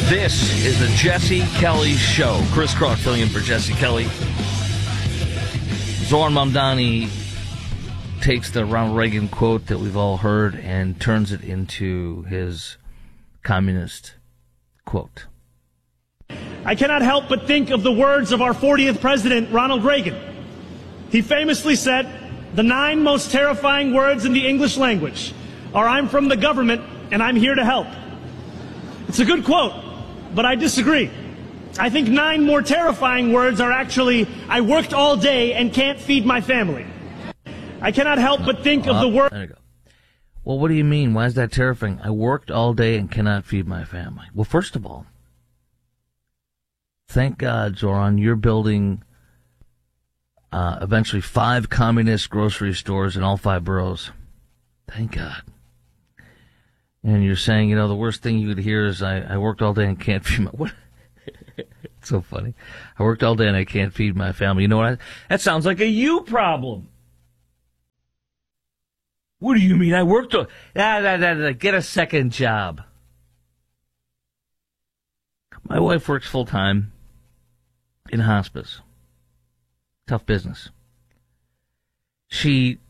This is the Jesse Kelly Show. Chris Cross filling in for Jesse Kelly. Zohran Mamdani takes the Ronald Reagan quote that we've all heard and turns it into his communist quote. I cannot help but think of the words of our 40th president, Ronald Reagan. He famously said, "The 9 most terrifying words in the English language are I'm from the government and I'm here to help." It's a good quote, but I disagree. I think 9 more terrifying words are actually, I worked all day and can't feed my family. I cannot help but think of the word. There you go. Well, what do you mean? Why is that terrifying? I worked all day and cannot feed my family. Well, first of all, thank God, Zohran, you're building eventually 5 communist grocery stores in all 5 boroughs. Thank God. And you're saying, the worst thing you could hear is, I worked all day and can't feed my... What? It's so funny. I worked all day and I can't feed my family. You know what? That sounds like a you problem. What do you mean? I worked all... Get a second job. My wife works full-time in hospice. Tough business. She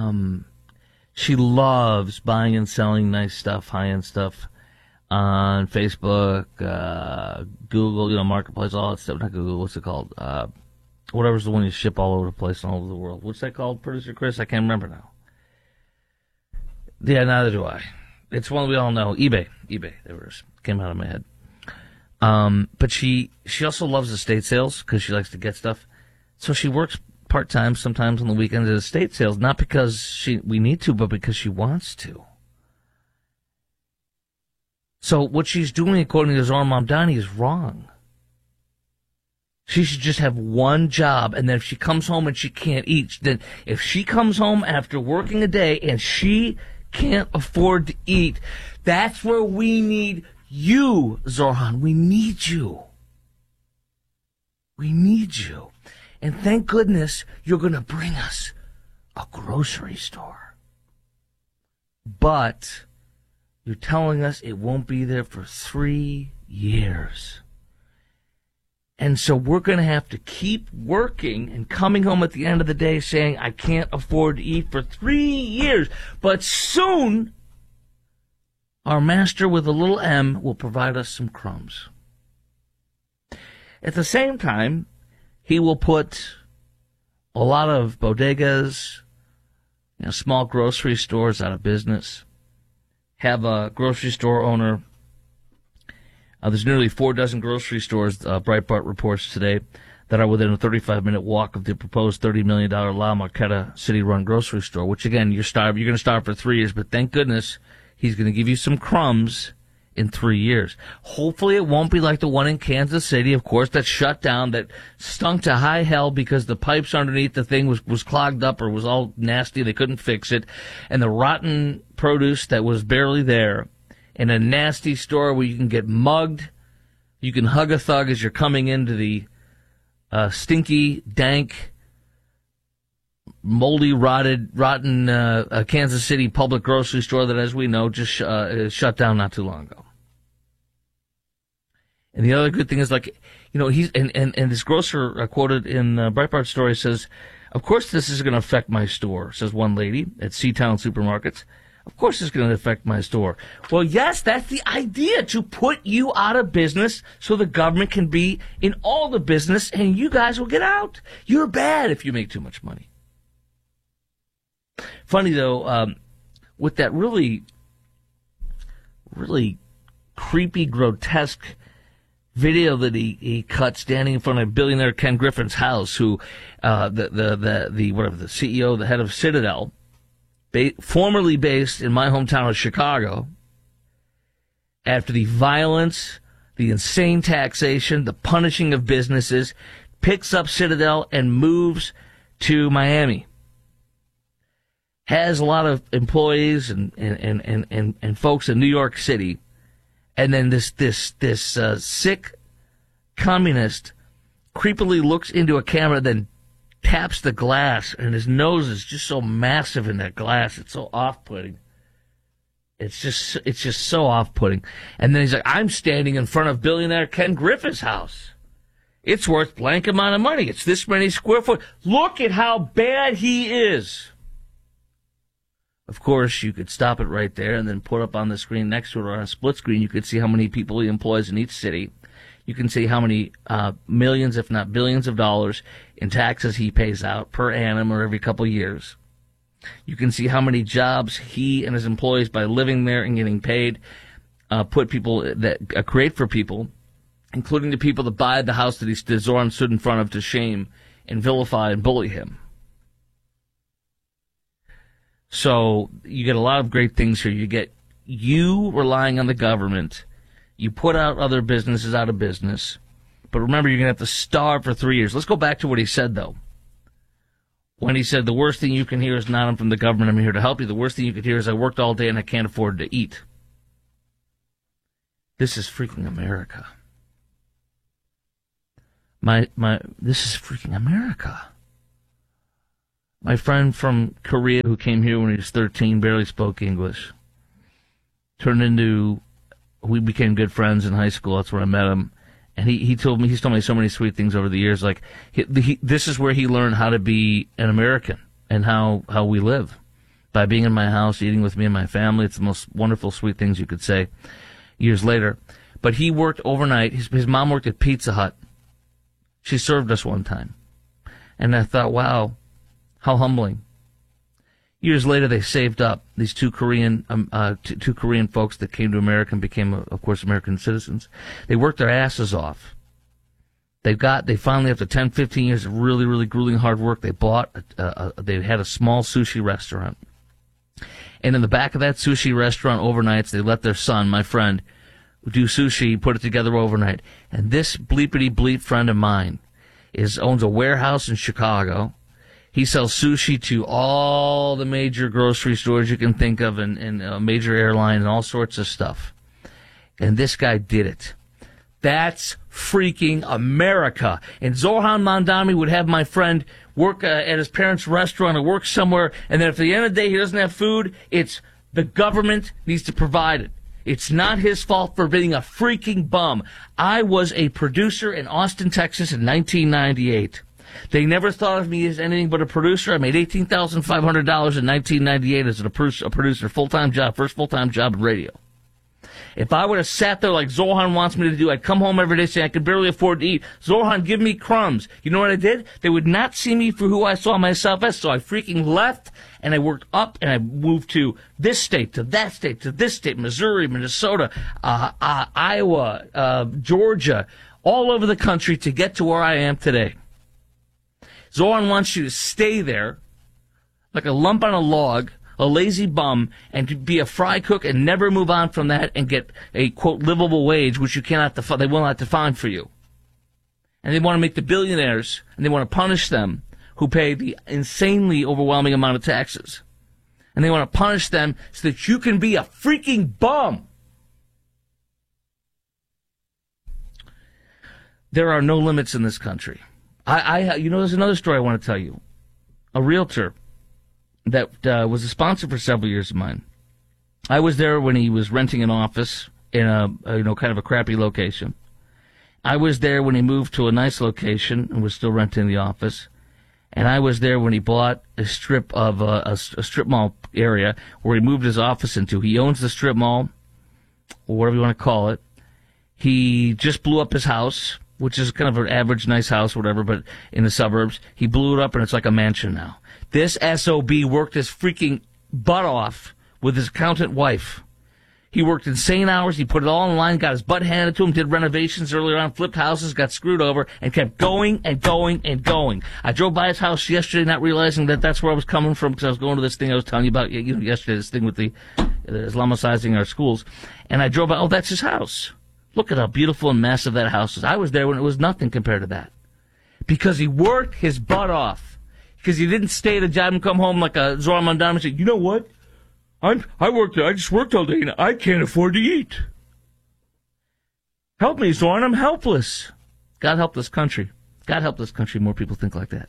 loves buying and selling nice stuff, high-end stuff on Facebook, Google, Marketplace, all that stuff. Not Google, what's it called? Whatever's the one you ship all over the place and all over the world. What's that called, Producer Chris? I can't remember now. Yeah, neither do I. It's one we all know. eBay. There it is. Came out of my head. But she also loves estate sales because she likes to get stuff. So she works part-time, sometimes on the weekends at estate sales, not because we need to, but because she wants to. So what she's doing, according to Zohran Mamdani, is wrong. She should just have one job, and then if she comes home and she can't eat, then if she comes home after working a day and she can't afford to eat, that's where we need you, Zohran. We need you. We need you. And thank goodness you're going to bring us a grocery store. But you're telling us it won't be there for 3 years. And so we're going to have to keep working and coming home at the end of the day saying, I can't afford to eat for 3 years. But soon, our master with a little M will provide us some crumbs. At the same time, he will put a lot of bodegas, small grocery stores out of business, have a grocery store owner. There's nearly 4 dozen grocery stores, Breitbart reports today, that are within a 35-minute walk of the proposed $30 million La Marqueta city-run grocery store, which, again, you're going to starve for 3 years, but thank goodness he's going to give you some crumbs in 3 years. Hopefully it won't be like the one in Kansas City, of course, that shut down, that stunk to high hell because the pipes underneath the thing was clogged up or was all nasty. They couldn't fix it. And the rotten produce that was barely there in a nasty store where you can get mugged. You can hug a thug as you're coming into the stinky, dank, moldy, rotten Kansas City public grocery store that, as we know, just shut down not too long ago. And the other good thing is, he's and this grocer quoted in Breitbart story says, "Of course this is going to affect my store," says one lady at Seatown Supermarkets. "Of course it's going to affect my store." Well, yes, that's the idea, to put you out of business so the government can be in all the business and you guys will get out. You're bad if you make too much money. Funny, though, with that really, really creepy, grotesque video that he cut standing in front of billionaire Ken Griffin's house, who, the CEO, the head of Citadel, formerly based in my hometown of Chicago, after the violence, the insane taxation, the punishing of businesses, picks up Citadel and moves to Miami. Has a lot of employees and folks in New York City, and then this sick communist creepily looks into a camera, then taps the glass, and his nose is just so massive in that glass, it's so off-putting. It's just so off-putting. And then he's like, I'm standing in front of billionaire Ken Griffith's house. It's worth blank amount of money. It's this many square foot. Look at how bad he is. Of course, you could stop it right there and then put up on the screen next to it or on a split screen. You could see how many people he employs in each city. You can see how many millions, if not billions of dollars in taxes he pays out per annum or every couple of years. You can see how many jobs he and his employees, by living there and getting paid, create for people, including the people that buy the house that Zoran stood in front of to shame and vilify and bully him. So you get a lot of great things here. You get you relying on the government. You put out other businesses out of business. But remember, you're going to have to starve for 3 years. Let's go back to what he said, though. When he said, the worst thing you can hear is not, I'm from the government, I'm here to help you. The worst thing you could hear is, I worked all day and I can't afford to eat. This is freaking America. This is freaking America. My friend from Korea who came here when he was 13, barely spoke English, we became good friends in high school. That's where I met him. And he's told me so many sweet things over the years. Like, this is where he learned how to be an American and how we live. By being in my house, eating with me and my family. It's the most wonderful, sweet things you could say years later. But he worked overnight. His mom worked at Pizza Hut. She served us one time. And I thought, wow, how humbling. Years later, they saved up. These two Korean folks that came to America and became, of course, American citizens. They worked their asses off. They finally, after 10, 15 years of really, really grueling hard work, they had a small sushi restaurant. And in the back of that sushi restaurant, overnights, they let their son, my friend, do sushi, put it together overnight. And this bleepity bleep friend of mine owns a warehouse in Chicago. He sells sushi to all the major grocery stores you can think of and a major airline and all sorts of stuff. And this guy did it. That's freaking America. And Zoran Mandami would have my friend work at his parents' restaurant or work somewhere, and then if at the end of the day he doesn't have food, it's the government needs to provide it. It's not his fault for being a freaking bum. I was a producer in Austin, Texas in 1998. They never thought of me as anything but a producer. I made $18,500 in 1998 as a producer, full-time job, first full-time job in radio. If I would have sat there like Zohan wants me to do, I'd come home every day saying I could barely afford to eat. Zohan, give me crumbs. You know what I did? They would not see me for who I saw myself as, so I freaking left, and I worked up, and I moved to this state, to that state, to this state, Missouri, Minnesota, Iowa, Georgia, all over the country to get to where I am today. Zoran wants you to stay there like a lump on a log, a lazy bum, and to be a fry cook and never move on from that and get a, quote, livable wage, which they will not define for you. And they want to make the billionaires, and they want to punish them who pay the insanely overwhelming amount of taxes. And they want to punish them so that you can be a freaking bum. There are no limits in this country. There's another story I want to tell you. A realtor that was a sponsor for several years of mine. I was there when he was renting an office in a kind of a crappy location. I was there when he moved to a nice location and was still renting the office. And I was there when he bought a strip of a strip mall area where he moved his office into. He owns the strip mall, or whatever you want to call it. He just blew up his house, which is kind of an average, nice house, whatever, but in the suburbs. He blew it up, and it's like a mansion now. This SOB worked his freaking butt off with his accountant wife. He worked insane hours. He put it all online, got his butt handed to him, did renovations earlier on, flipped houses, got screwed over, and kept going and going and going. I drove by his house yesterday, not realizing that that's where I was coming from, because I was going to this thing I was telling you about yesterday, this thing with the Islamicizing our schools. And I drove by, that's his house. Look at how beautiful and massive that house is. I was there when it was nothing compared to that. Because he worked his butt off. Because he didn't stay at a job and come home like a Zoran Mandami and say, you know what? I just worked all day and I can't afford to eat. Help me, Zoran, I'm helpless. God help this country. God help this country, more people think like that.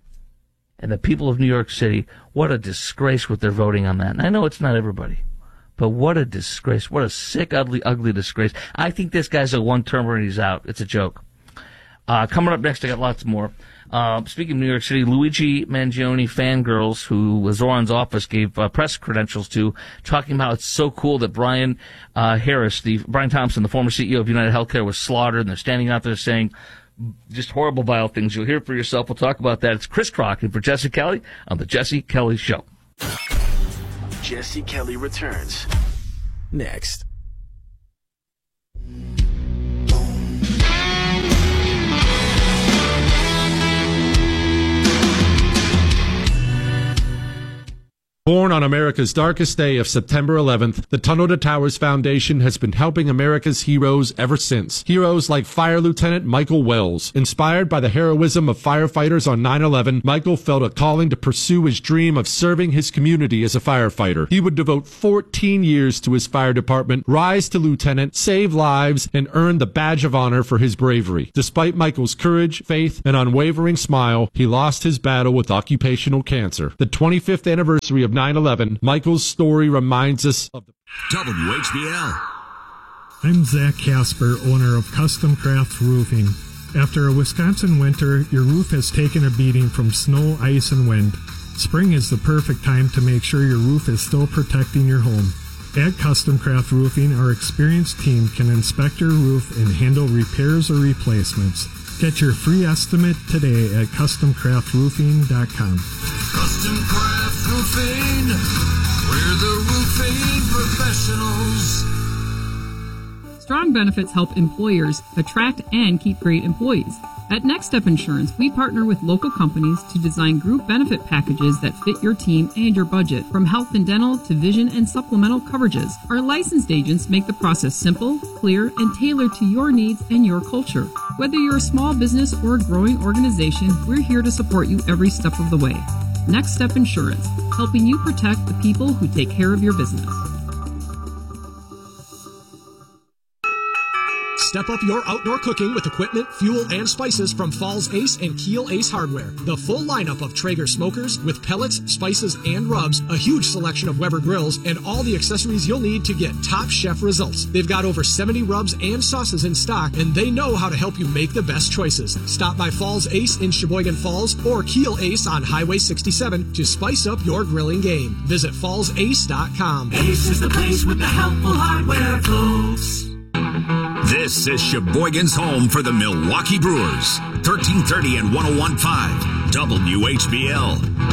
And the people of New York City, what a disgrace with their voting on that. And I know it's not everybody. But what a disgrace. What a sick, ugly disgrace. I think this guy's a one-termer and he's out. It's a joke. Coming up next, I got lots more. Speaking of New York City, Luigi Mangione fangirls, who Zoran's office gave press credentials to, talking about how it's so cool that Brian Thompson, the former CEO of United Healthcare, was slaughtered, and they're standing out there saying just horrible, vile things. You'll hear it for yourself. We'll talk about that. It's Chris Crockett for Jesse Kelly on The Jesse Kelly Show. Jesse Kelly returns next. Born on America's darkest day of September 11th, the Tunnel to Towers Foundation has been helping America's heroes ever since. Heroes like Fire Lieutenant Michael Wells. Inspired by the heroism of firefighters on 9/11, Michael felt a calling to pursue his dream of serving his community as a firefighter. He would devote 14 years to his fire department, rise to lieutenant, save lives, and earn the Badge of Honor for his bravery. Despite Michael's courage, faith, and unwavering smile, he lost his battle with occupational cancer. The 25th anniversary of 9/11, Michael's story reminds us of the WHBL. I'm Zach Casper, owner of Custom Craft Roofing. After a Wisconsin winter, your roof has taken a beating from snow, ice, and wind. Spring is the perfect time to make sure your roof is still protecting your home. At Custom Craft Roofing, our experienced team can inspect your roof and handle repairs or replacements. Get your free estimate today at CustomCraftRoofing.com. Custom Craft Roofing, we're the roofing professionals. Strong benefits help employers attract and keep great employees. At Next Step Insurance, we partner with local companies to design group benefit packages that fit your team and your budget, from health and dental to vision and supplemental coverages. Our licensed agents make the process simple, clear, and tailored to your needs and your culture. Whether you're a small business or a growing organization, we're here to support you every step of the way. Next Step Insurance, helping you protect the people who take care of your business. Step up your outdoor cooking with equipment, fuel, and spices from Falls Ace and Keel Ace Hardware. The full lineup of Traeger smokers with pellets, spices, and rubs, a huge selection of Weber grills, and all the accessories you'll need to get top chef results. They've got over 70 rubs and sauces in stock, and they know how to help you make the best choices. Stop by Falls Ace in Sheboygan Falls or Keel Ace on Highway 67 to spice up your grilling game. Visit fallsace.com. Ace is the place with the helpful hardware, folks. This is Sheboygan's home for the Milwaukee Brewers. 1330 and 101.5 WHBL.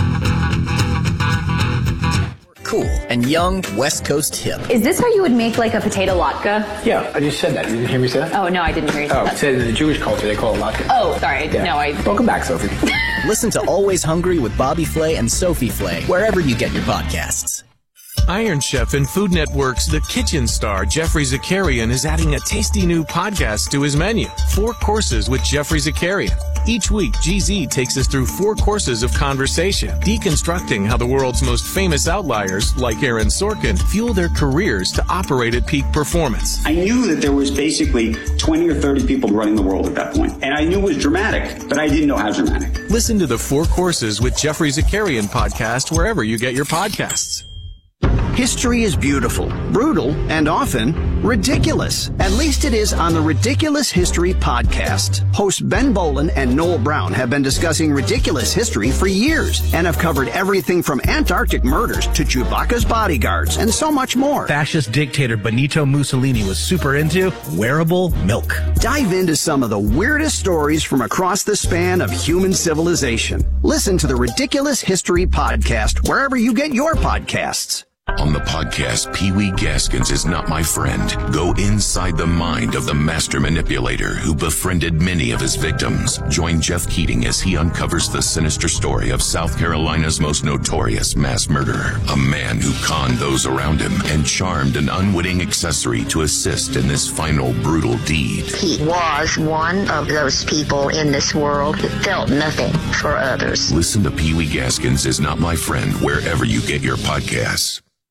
Cool and young, West Coast hip. Is this how you would make like a potato latke? Yeah, I just said that. You didn't hear me say that? Oh, no, I didn't hear you say that. Oh, in the Jewish culture, they call it latke. Oh, sorry. Yeah. No, Welcome back, Sophie. Listen to Always Hungry with Bobby Flay and Sophie Flay, wherever you get your podcasts. Iron Chef and Food Network's The Kitchen star, Jeffrey Zakarian, is adding a tasty new podcast to his menu, 4 Courses with Jeffrey Zakarian. Each week, GZ takes us through 4 courses of conversation, deconstructing how the world's most famous outliers, like Aaron Sorkin, fuel their careers to operate at peak performance. I knew that there was basically 20 or 30 people running the world at that point, and I knew it was dramatic, but I didn't know how dramatic. Listen to the 4 Courses with Jeffrey Zakarian podcast wherever you get your podcasts. History is beautiful, brutal, and often ridiculous. At least it is on the Ridiculous History podcast. Hosts Ben Bolin and Noel Brown have been discussing ridiculous history for years and have covered everything from Antarctic murders to Chewbacca's bodyguards and so much more. Fascist dictator Benito Mussolini was super into wearable milk. Dive into some of the weirdest stories from across the span of human civilization. Listen to the Ridiculous History podcast wherever you get your podcasts. On the podcast, Pee Wee Gaskins is Not My Friend. Go inside the mind of the master manipulator who befriended many of his victims. Join Jeff Keating as he uncovers the sinister story of South Carolina's most notorious mass murderer. A man who conned those around him and charmed an unwitting accessory to assist in this final brutal deed. He was one of those people in this world who felt nothing for others. Listen to Pee Wee Gaskins is Not My Friend wherever you get your podcasts.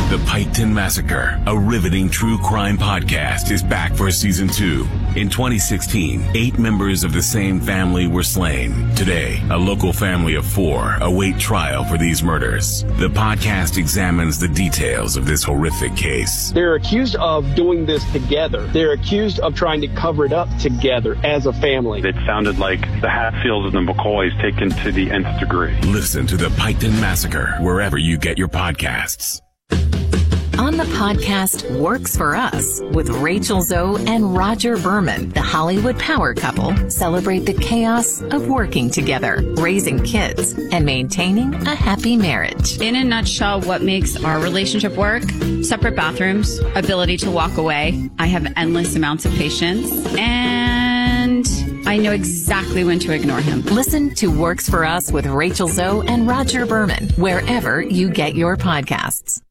The Piketon Massacre, a riveting true crime podcast, is back for season 2. In 2016, 8 members of the same family were slain. Today, a local family of 4 await trial for these murders. The podcast examines the details of this horrific case. They're accused of doing this together. They're accused of trying to cover it up together as a family. It sounded like the Hatfields and the McCoys taken to the nth degree. Listen to The Piketon Massacre wherever you get your podcasts. On the podcast Works For Us with Rachel Zoe and Roger Berman, the Hollywood power couple celebrate the chaos of working together, raising kids, and maintaining a happy marriage. In a nutshell, what makes our relationship work? Separate bathrooms, ability to walk away. I have endless amounts of patience, and I know exactly when to ignore him. Listen to Works For Us with Rachel Zoe and Roger Berman wherever you get your podcasts.